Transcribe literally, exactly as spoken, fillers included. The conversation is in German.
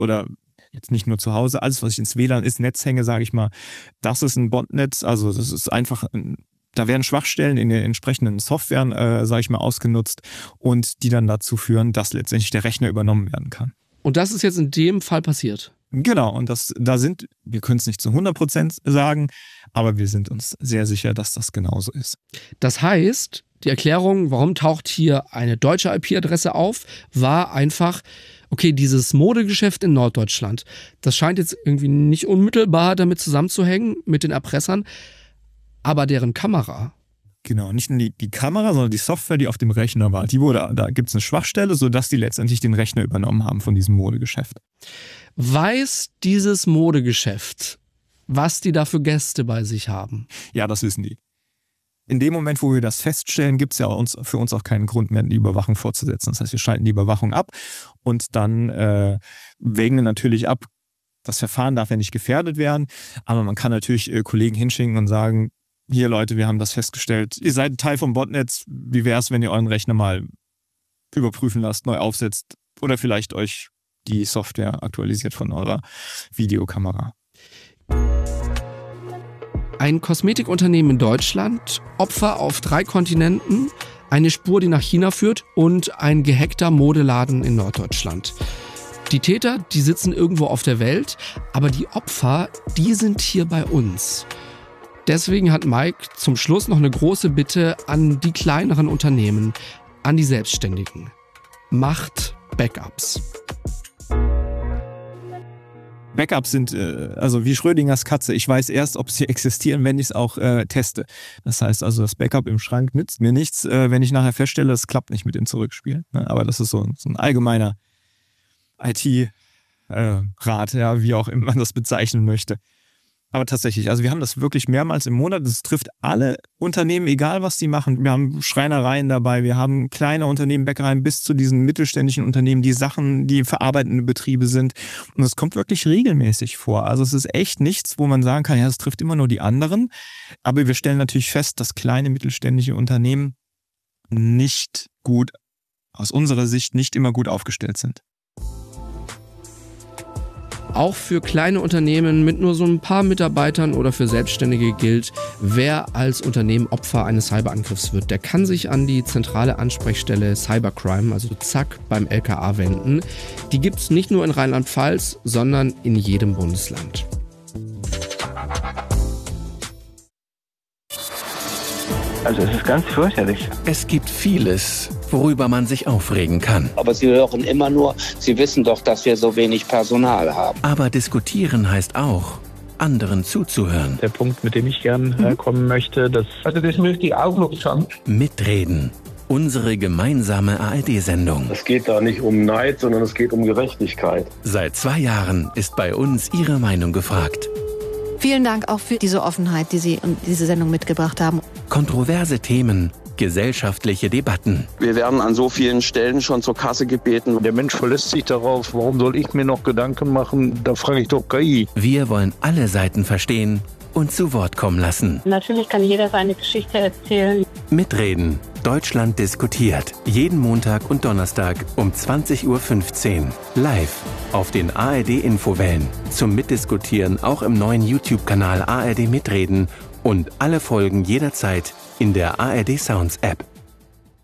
oder jetzt nicht nur zu Hause, alles, was ich ins W L A N ist, Netz hänge, sage ich mal, das ist ein Botnetz. Also das ist einfach, da werden Schwachstellen in den entsprechenden Softwaren, äh, sage ich mal, ausgenutzt und die dann dazu führen, dass letztendlich der Rechner übernommen werden kann. Und das ist jetzt in dem Fall passiert? Genau, und das, da sind, wir können es nicht zu hundert Prozent sagen, aber wir sind uns sehr sicher, dass das genauso ist. Das heißt, die Erklärung, warum taucht hier eine deutsche I P-Adresse auf, war einfach, okay, dieses Modegeschäft in Norddeutschland, das scheint jetzt irgendwie nicht unmittelbar damit zusammenzuhängen mit den Erpressern, aber deren Kamera. Genau, nicht nur die, die Kamera, sondern die Software, die auf dem Rechner war. Die wurde, da gibt es eine Schwachstelle, sodass die letztendlich den Rechner übernommen haben von diesem Modegeschäft. Weiß dieses Modegeschäft, was die da für Gäste bei sich haben? Ja, das wissen die. In dem Moment, wo wir das feststellen, gibt es ja uns, für uns auch keinen Grund mehr, die Überwachung fortzusetzen. Das heißt, wir schalten die Überwachung ab und dann äh, wägen wir natürlich ab. Das Verfahren darf ja nicht gefährdet werden, aber man kann natürlich äh, Kollegen hinschicken und sagen, hier Leute, wir haben das festgestellt, ihr seid Teil vom Botnetz, wie wäre es, wenn ihr euren Rechner mal überprüfen lasst, neu aufsetzt oder vielleicht euch die Software aktualisiert von eurer Videokamera. Ein Kosmetikunternehmen in Deutschland, Opfer auf drei Kontinenten, eine Spur, die nach China führt und ein gehackter Modeladen in Norddeutschland. Die Täter, die sitzen irgendwo auf der Welt, aber die Opfer, die sind hier bei uns. Deswegen hat Mike zum Schluss noch eine große Bitte an die kleineren Unternehmen, an die Selbstständigen. Macht Backups. Backups sind äh, also wie Schrödingers Katze. Ich weiß erst, ob sie existieren, wenn ich es auch äh, teste. Das heißt also, das Backup im Schrank nützt mir nichts, äh, wenn ich nachher feststelle, es klappt nicht mit dem Zurückspielen. Ne? Aber das ist so, so ein allgemeiner I T-Rat, äh, ja, wie auch immer man das bezeichnen möchte. Aber tatsächlich, also wir haben das wirklich mehrmals im Monat. Das trifft alle Unternehmen, egal was die machen. Wir haben Schreinereien dabei, wir haben kleine Unternehmen, Bäckereien bis zu diesen mittelständischen Unternehmen, die Sachen, die verarbeitende Betriebe sind. Und das kommt wirklich regelmäßig vor. Also es ist echt nichts, wo man sagen kann, ja, das trifft immer nur die anderen. Aber wir stellen natürlich fest, dass kleine mittelständische Unternehmen nicht gut, aus unserer Sicht nicht immer gut aufgestellt sind. Auch für kleine Unternehmen mit nur so ein paar Mitarbeitern oder für Selbstständige gilt, wer als Unternehmen Opfer eines Cyberangriffs wird, der kann sich an die zentrale Ansprechstelle Cybercrime, also Zack, beim L K A wenden. Die gibt es nicht nur in Rheinland-Pfalz, sondern in jedem Bundesland. Also es ist ganz fürchterlich. Es gibt vieles, worüber man sich aufregen kann. Aber Sie hören immer nur, Sie wissen doch, dass wir so wenig Personal haben. Aber diskutieren heißt auch, anderen zuzuhören. Der Punkt, mit dem ich gern äh, kommen möchte, das... Also das möchte ich auch noch sagen. Mitreden. Unsere gemeinsame A R D-Sendung. Es geht da nicht um Neid, sondern es geht um Gerechtigkeit. Seit zwei Jahren ist bei uns Ihre Meinung gefragt. Vielen Dank auch für diese Offenheit, die Sie und diese Sendung mitgebracht haben. Kontroverse Themen, gesellschaftliche Debatten. Wir werden an so vielen Stellen schon zur Kasse gebeten. Der Mensch verlässt sich darauf, warum soll ich mir noch Gedanken machen? Da frage ich doch K I. Wir wollen alle Seiten verstehen und zu Wort kommen lassen. Natürlich kann jeder seine Geschichte erzählen. Mitreden. Deutschland diskutiert. Jeden Montag und Donnerstag um zwanzig Uhr fünfzehn. Live auf den A R D-Infowellen. Zum Mitdiskutieren auch im neuen YouTube-Kanal A R D Mitreden und alle Folgen jederzeit in der A R D Sounds App.